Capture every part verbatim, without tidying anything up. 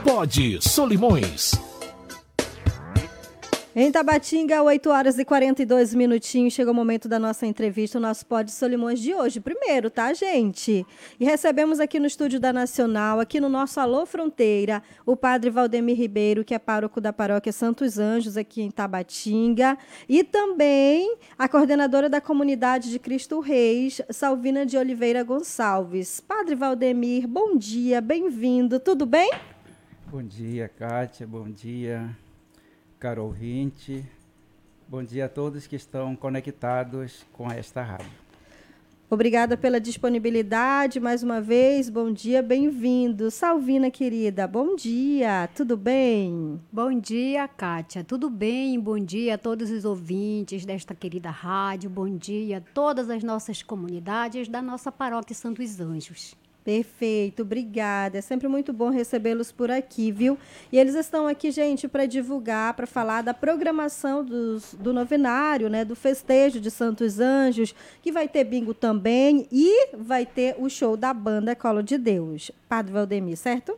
Pod Solimões. Em Tabatinga, oito horas e quarenta e dois minutinhos, chegou o momento da nossa entrevista, o nosso Pod Solimões de hoje. Primeiro, tá, gente? E recebemos aqui no estúdio da Nacional, aqui no nosso Alô Fronteira, o padre Valdemir Ribeiro, que é pároco da paróquia Santos Anjos, aqui em Tabatinga, e também a coordenadora da comunidade de Cristo Reis, Salvina de Oliveira Gonçalves. Padre Valdemir, bom dia, bem-vindo, tudo bem? Bom dia, Kátia, bom dia, caro ouvinte. Bom dia a todos que estão conectados com esta rádio. Obrigada pela disponibilidade, mais uma vez, bom dia, bem-vindo. Salvina, querida, bom dia, tudo bem? Bom dia, Kátia, tudo bem? Bom dia a todos os ouvintes desta querida rádio, bom dia a todas as nossas comunidades da nossa paróquia Santos Anjos. Perfeito, obrigada. É sempre muito bom recebê-los por aqui, viu? E eles estão aqui, gente, para divulgar, para falar da programação dos, do novenário, né? Do festejo de Santos Anjos, que vai ter bingo também e vai ter o show da banda Colo de Deus. Padre Valdemir, certo?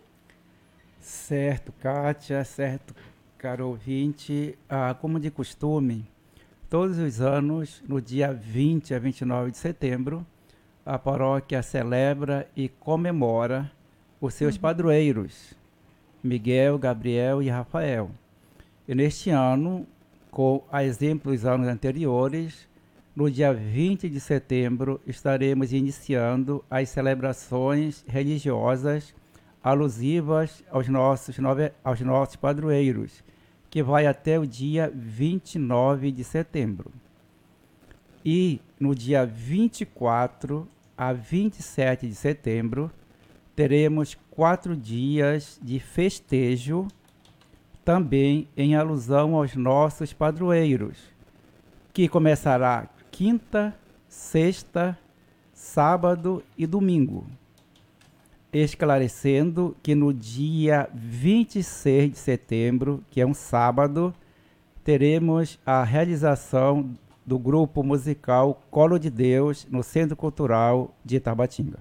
Certo, Kátia, certo, caro ouvinte. Ah, como de costume, todos os anos, no dia vinte a vinte e nove de setembro, a paróquia celebra e comemora os seus uhum. padroeiros, Miguel, Gabriel e Rafael. E neste ano, com a exemplo dos anos anteriores, no dia vinte de setembro, estaremos iniciando as celebrações religiosas alusivas aos nossos, nove, aos nossos padroeiros, que vai até o dia vinte e nove de setembro. E no dia vinte e quatro a vinte e sete de setembro, teremos quatro dias de festejo, também em alusão aos nossos padroeiros, que começará quinta, sexta, sábado e domingo. Esclarecendo que no dia vinte e seis de setembro, que é um sábado, teremos a realização do grupo musical Colo de Deus, no Centro Cultural de Tabatinga.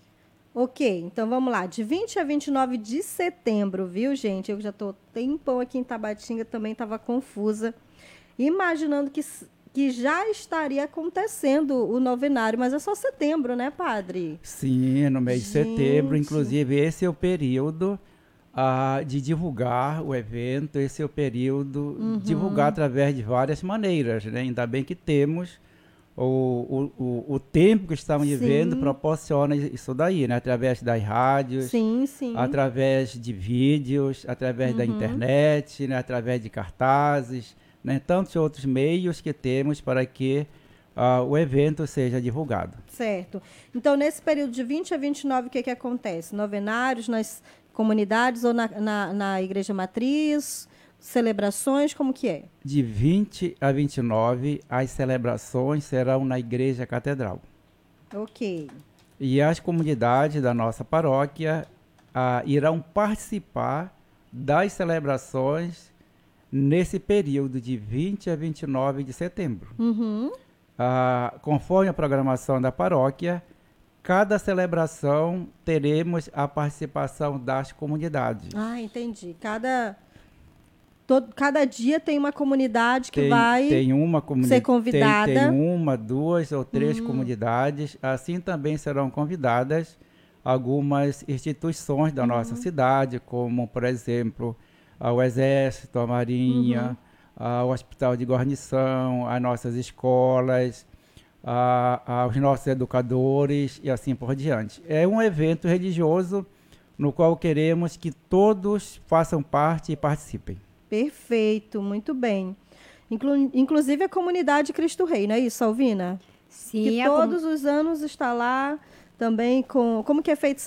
Ok, então vamos lá, de vinte a vinte e nove de setembro, viu, gente? Eu já estou tempão aqui em Tabatinga, também estava confusa, imaginando que, que já estaria acontecendo o novenário, mas é só setembro, né, padre? Sim, no mês gente. de setembro, inclusive esse é o período Uh, de divulgar o evento, esse é o período uhum. divulgar através de várias maneiras, né? Ainda bem que temos o, o, o, o tempo que estamos sim. vivendo proporciona isso daí, né? Através das rádios, sim, sim. através de vídeos, através uhum. da internet, né? Através de cartazes, né? Tantos outros meios que temos para que uh, o evento seja divulgado. Certo. Então, nesse período de vinte a vinte e nove, o que, que acontece? Novenários nas comunidades ou na, na, na igreja matriz, celebrações, como que é? De vinte a vinte e nove, as celebrações serão na igreja catedral. Ok. E as comunidades da nossa paróquia ah, irão participar das celebrações nesse período de vinte a vinte e nove de setembro. Uhum. Ah, conforme a programação da paróquia, cada celebração teremos a participação das comunidades. Ah, entendi. Cada, todo, cada dia tem uma comunidade que tem, vai tem uma comuni- ser convidada. Tem, tem uma, duas ou três hum. comunidades. Assim também serão convidadas algumas instituições da uhum. nossa cidade, como, por exemplo, o Exército, a Marinha, uhum. o Hospital de Guarnição, as nossas escolas, A, aos nossos educadores e assim por diante. É um evento religioso no qual queremos que todos façam parte e participem. Perfeito, muito bem. Inclu- inclusive a comunidade Cristo Rei, não é isso, Salvina? Sim. Que todos com... os anos está lá também com... Como que é feito